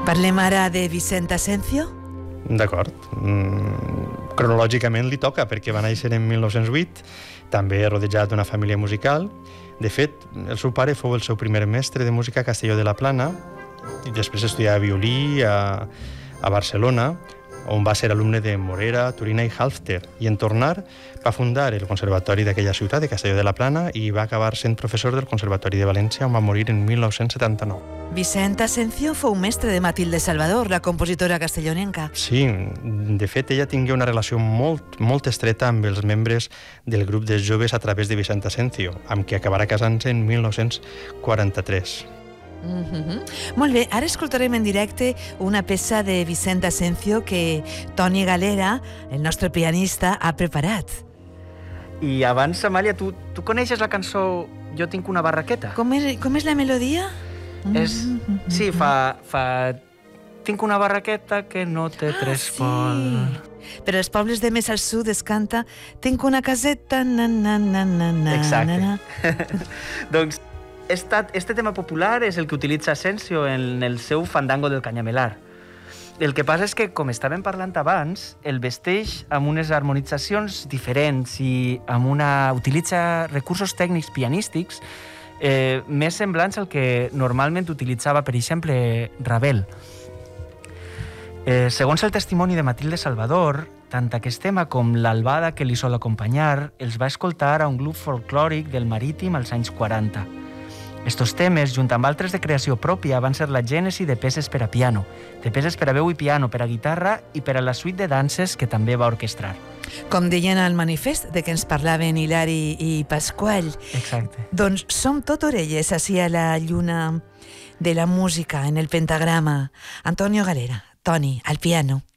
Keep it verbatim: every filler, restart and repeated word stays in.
Parlem ara de Vicent Asencio? D'acord. Mm, cronològicament li toca, perquè va néixer en mil nou-cents vuit, també rodejat d'una família musical. De fet, el seu pare fou el seu primer mestre de música a Castelló de la Plana i després estudiava violí a, a Barcelona, on va ser alumne de Morera, Turina i Halfter, i en tornar va fundar el conservatori d'aquella ciutat, de Castelló de la Plana, i va acabar sent professor del Conservatori de València, on va morir en mil nou-cents setanta-nou. Vicent Asencio fou mestre de Matilde Salvador, la compositora castellonenca. Sí, de fet, ella tingué una relació molt, molt estreta amb els membres del grup de joves a través de Vicent Asencio, amb qui acabarà casant-se en mil nou-cents quaranta-tres. Mm-hmm. Molt bé, ara escoltarem en directe una peça de Vicent Asencio que Toni Galera, el nostre pianista, ha preparat. I abans, Amàlia, tu, tu coneixes la cançó Jo tinc una barraqueta? Com és, com és la melodia? És, sí, fa, fa... Tinc una barraqueta que no té ah, trespol. Sí. Per als pobles de més al sud es canta Tinc una caseta, na, na, na, na, na. Exacte. Na, na. Doncs esta, este tema popular és el que utilitza Asencio en el seu fandango del Canyamelar. El que passa és que, com estàvem parlant abans, el vesteix amb unes harmonitzacions diferents i amb una... utilitza recursos tècnics pianístics eh, més semblants al que normalment utilitzava, per exemple, Ravel. Eh, segons el testimoni de Matilde Salvador, tant aquest tema com l'albada que li sol acompanyar els va escoltar a un grup folclòric del Marítim als anys quaranta. Estos temes, junt amb altres de creació pròpia, van ser la gènesi de peces per a piano, de peces per a veu i piano, per a guitarra i per a la suite de danses que també va orquestrar. Com deien al manifest de què ens parlaven Hilari i Pasqual. Exacte. Doncs som tot orelles ací a la lluna de la música, en el pentagrama. Antonio Galera, Toni, al piano.